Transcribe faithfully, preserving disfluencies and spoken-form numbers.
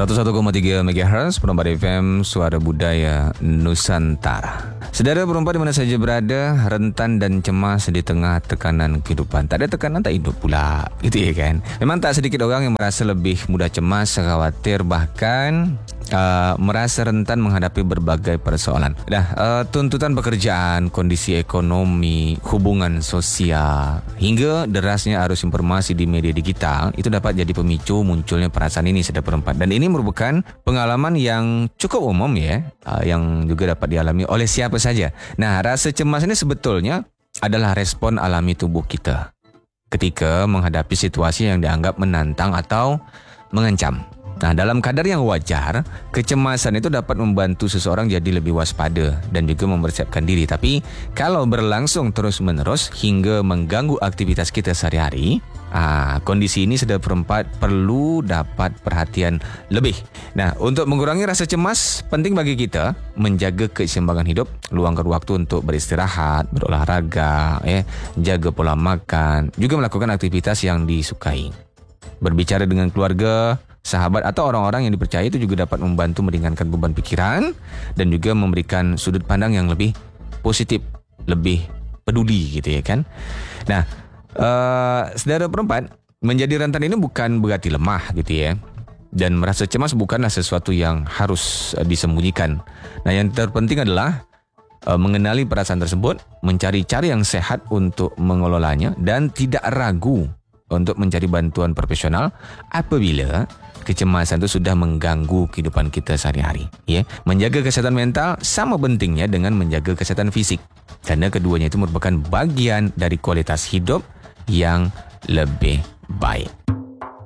seratus satu koma tiga megahertz Perempat F M, Suara Budaya Nusantara. Saudara perempat di mana saja berada, rentan dan cemas di tengah tekanan kehidupan. Tak ada tekanan tak hidup pula, gitu ya kan. Memang tak sedikit orang yang merasa lebih mudah cemas, khawatir, bahkan uh, merasa rentan menghadapi berbagai persoalan. Dah, uh, tuntutan pekerjaan, kondisi ekonomi, hubungan sosial, hingga derasnya arus informasi di media digital itu dapat jadi pemicu munculnya perasaan ini, saudara perempat. Dan ini merupakan pengalaman yang cukup umum ya, uh, yang juga dapat dialami oleh siapa saja. Nah, rasa cemas ini sebetulnya adalah respon alami tubuh kita ketika menghadapi situasi yang dianggap menantang atau mengancam. Nah, dalam kadar yang wajar, kecemasan itu dapat membantu seseorang jadi lebih waspada dan juga mempersiapkan diri. Tapi kalau berlangsung terus-menerus hingga mengganggu aktivitas kita sehari-hari, ah, kondisi ini sudah perempat perlu dapat perhatian lebih. Nah, untuk mengurangi rasa cemas, penting bagi kita menjaga keseimbangan hidup, luangkan waktu untuk beristirahat, berolahraga, ya, jaga pola makan, juga melakukan aktivitas yang disukai. Berbicara dengan keluarga, sahabat atau orang-orang yang dipercaya itu juga dapat membantu meringankan beban pikiran dan juga memberikan sudut pandang yang lebih positif, lebih peduli gitu ya kan. Nah, uh, saudara perempat, menjadi rentan ini bukan berarti lemah gitu ya. Dan merasa cemas bukanlah sesuatu yang harus uh, disembunyikan. Nah, yang terpenting adalah uh, mengenali perasaan tersebut, mencari cara yang sehat untuk mengelolanya dan tidak ragu untuk mencari bantuan profesional apabila kecemasan itu sudah mengganggu kehidupan kita sehari-hari. Ya, menjaga kesehatan mental sama pentingnya dengan menjaga kesehatan fisik, karena keduanya itu merupakan bagian dari kualitas hidup yang lebih baik.